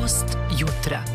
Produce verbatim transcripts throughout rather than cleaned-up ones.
Gost jutra.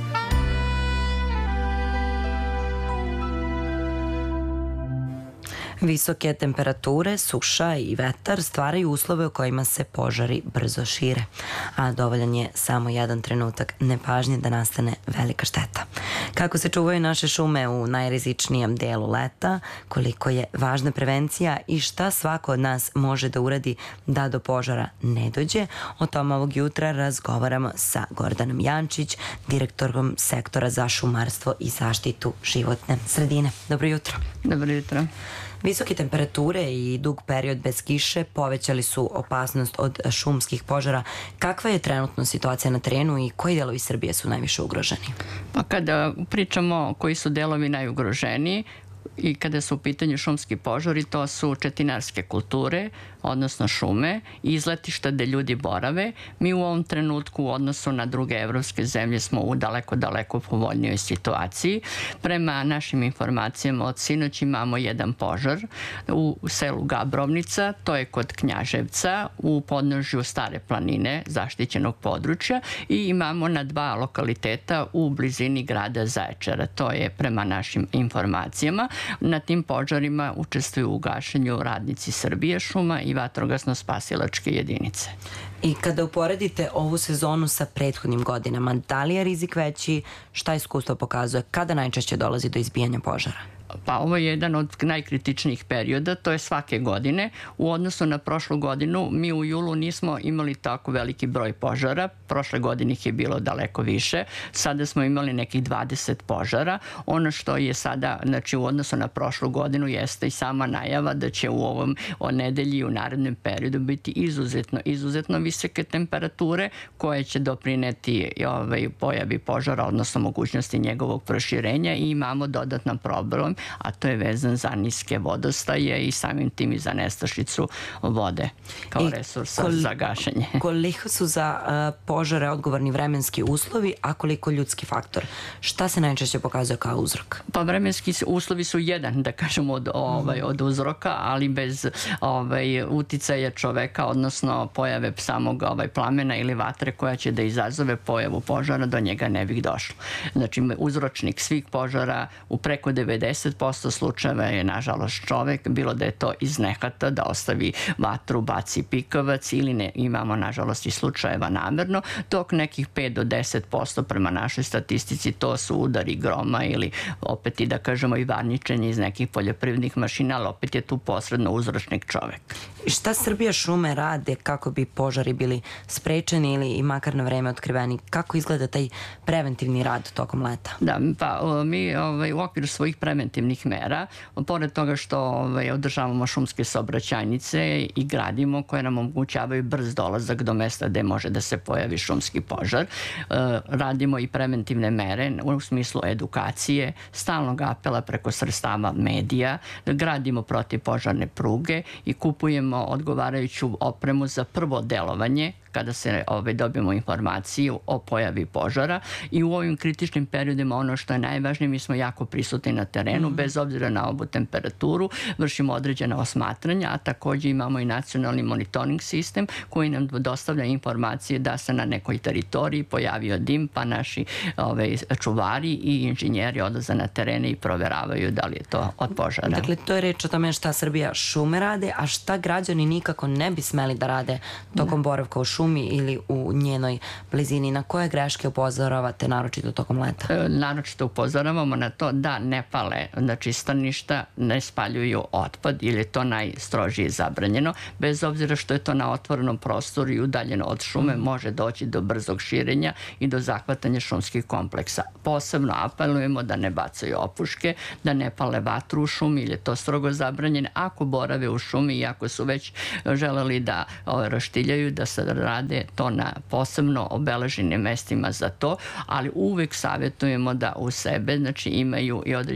Visoke temperature, suša i vetar stvaraju uslove u kojima se požari brzo šire, a dovoljan je samo jedan trenutak nepažnje da nastane velika šteta. Kako se čuvaju naše šume u najrizičnijem delu leta, koliko je važna prevencija i šta svako od nas može da uradi da do požara ne dođe, o tom ovog jutra razgovaramo sa Gordanom Jančić, direktorom sektora za šumarstvo i zaštitu životne sredine. Dobro jutro. Dobro jutro. Visoke temperature i dug period bez kiše povećali su opasnost od šumskih požara. Kakva je trenutno situacija na terenu i koji delovi Srbije su najviše ugroženi? Pa kada pričamo koji su delovi najugroženiji, i kada su u pitanju šumski požari, to su četinarske kulture, odnosno šume, i izletišta gde ljudi borave. Mi u ovom trenutku u odnosu na druge evropske zemlje smo u daleko, daleko povoljnijoj situaciji. Prema našim informacijama od sinoć imamo jedan požar u selu Gabrovnica, to je kod Knjaževca, u podnožju Stare planine, zaštićenog područja, i imamo na dva lokaliteta u blizini grada Zaječara. To je prema našim informacijama. Na tim požarima učestvuju u gašenju radnici Srbije šuma i vatrogasno-spasilačke jedinice. I kada uporedite ovu sezonu sa prethodnim godinama, da li je rizik veći, šta iskustvo pokazuje, kada najčešće dolazi do izbijanja požara? Pa ovo je jedan od najkritičnijih perioda, to je svake godine. U odnosu na prošlu godinu, mi u julu nismo imali tako veliki broj požara, prošle godine ih je bilo daleko više, sada smo imali nekih dvadeset požara. Ono što je sada, znači u odnosu na prošlu godinu, jeste i sama najava da će u ovom nedelji i u narednom periodu biti izuzetno, izuzetno visoke temperature koje će doprineti ovaj, pojavi požara, odnosno mogućnosti njegovog proširenja, i imamo dodatan problem, a to je vezan za niske vodostaje i samim tim i za nestašicu vode kao resursa za gašenje. Koliko su za uh, požare odgovorni vremenski uslovi, a koliko ljudski faktor? Šta se najčešće pokazuje kao uzrok? Pa vremenski uslovi su jedan, da kažemo, od, ovaj, od uzroka, ali bez ovaj, uticaja čoveka, odnosno pojave samog ovaj, plamena ili vatre koja će da izazove pojavu požara, do njega ne bih došlo. Znači, uzročnik svih požara u preko devedeset posto slučajeva je, nažalost, čovek, bilo da je to iz nehata, da ostavi vatru, baci pikavac, ili ne, imamo, nažalost, i slučajeva namerno, dok nekih pet do deset posto prema našoj statistici to su udari groma ili opet i da kažemo i varničenje iz nekih poljoprivrednih mašina, ali opet je tu posredno uzročnik čovek. Šta Srbija šume rade kako bi požari bili sprečeni ili i makar na vreme otkriveni? Kako izgleda taj preventivni rad tokom leta? Da, pa mi ovaj, u okviru svojih preventivnih mera, pored toga što ovaj, održavamo šumske saobraćajnice i gradimo koje nam omogućavaju brz dolazak do mesta gde može da se pojavi šumski požar, radimo i preventivne mere u smislu edukacije, stalnog apela preko sredstava medija, gradimo protivpožarne pruge i kupujemo odgovarajuću opremu za prvo delovanje kada se ovaj, dobijemo informaciju o pojavi požara, i u ovim kritičnim periodima ono što je najvažnije, mi smo jako prisutni na terenu, mm. bez obzira na ovu temperaturu, vršimo određena osmatranja, a takođe imamo i nacionalni monitoring sistem koji nam dostavlja informacije da se na nekoj teritoriji pojavio dim, pa naši ovaj, čuvari i inženjeri odlaze na terene i proveravaju da li je to od požara. Dakle, to je reč o tome šta Srbija šume rade, a šta građani nikako ne bi smeli da rade tokom boravka u šumi ili u njenoj blizini. Na koje greške upozoravate naročito tokom leta? E, naročito upozoravamo na to da ne pale, znači staništa, ne spaljuju otpad, ili je to najstrožije zabranjeno. Bez obzira što je to na otvorenom prostoru i udaljeno od šume, mm. može doći do brzog širenja i do zahvatanja šumskih kompleksa. Posebno apelujemo da ne bacaju opuške, da ne pale vatru u šumi, ili je to strogo zabranjeno. Ako borave u šumi i ako su već želeli da o, roštiljaju, da se rade to na posebno obeleženim mestima za to, ali uvek savjetujemo da u sebe, znači, imaju i određeni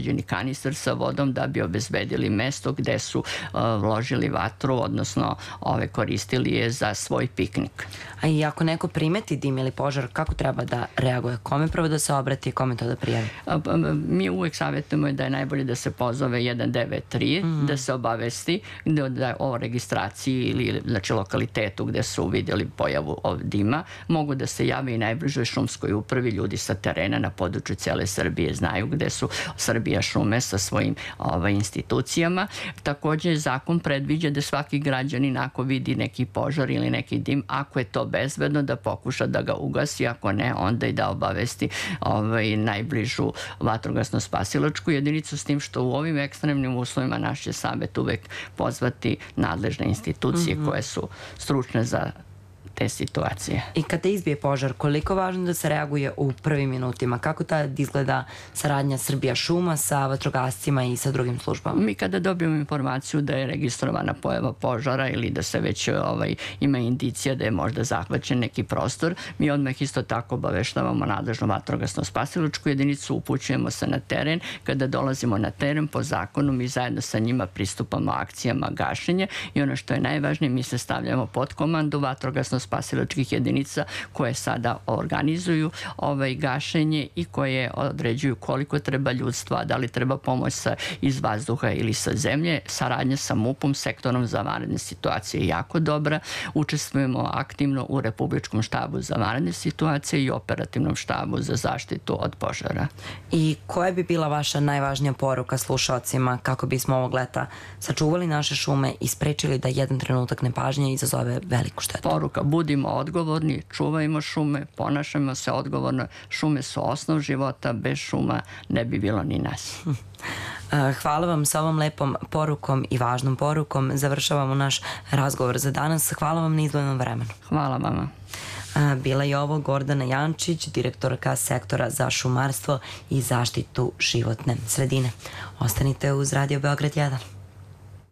kanister sa vodom da bi obezbedili mesto gde su vložili vatru, odnosno ove koristili je za svoj piknik. A i ako neko primeti dim ili požar, kako treba da reaguje? Kome prvo da se obrati i kome to da prijavi? Mi uvek savjetujemo da je najbolje da se pozove jedan devet tri, da se obavesti o registraciji ili znači lokalitetu gde su vidjeli pojavu dima. Mogu da se jave i najbližoj šumskoj upravi, ljudi sa terena na području cele Srbije znaju gde su Srbija šume sa svojim institucijama. Takođe, zakon predviđa da svaki građanin ako vidi neki požar ili neki dim, ako je to bezbedno, da pokuša da ga ugasi, ako ne, onda i da obavesti najbližu vatrogasno-spasilačku jedinicu, s tim što u ovim ekstremnim uslovima naš će savjet uvek pozvati nadležne institucije koje su stručne za te situacije. I kada izbije požar, koliko važno da se reaguje u prvim minutima? Kako tad izgleda saradnja Srbija šuma sa vatrogascima i sa drugim službama? Mi kada dobijemo informaciju da je registrovana pojava požara ili da se već ima indicija da je možda zahvaćen neki prostor, mi odmah isto tako obaveštavamo nadležnu vatrogasno-spasilačku jedinicu, upućujemo se na teren. Kada dolazimo na teren, po zakonu, mi zajedno sa njima pristupamo akcijama gašenja i ono što je najvažnije, mi se stavljamo pod komandu vatrogasno spasilačkih jedinica koje sada organizuju ovaj gašenje i koje određuju koliko treba ljudstva, da li treba pomoć iz vazduha ili sa zemlje. Saradnja sa MUP-om, sektorom za vanredne situacije je jako dobra. Učestvujemo aktivno u Republičkom štabu za vanredne situacije i Operativnom štabu za zaštitu od požara. I koja bi bila vaša najvažnija poruka slušalcima kako bismo ovog leta sačuvali naše šume i sprečili da jedan trenutak nepažnje izazove veliku štetu? Poruka: budimo odgovorni, čuvajmo šume, ponašajmo se odgovorno. Šume su osnov života, bez šuma ne bi bilo ni nas. Hvala vam sa ovom lepom porukom i važnom porukom. Završavamo naš razgovor za danas. Hvala vam na izdvojenom vremenu. Hvala vama. Bila je ovo Gordana Jančić, direktorka sektora za šumarstvo i zaštitu životne sredine. Ostanite uz Radio Beograd jedan.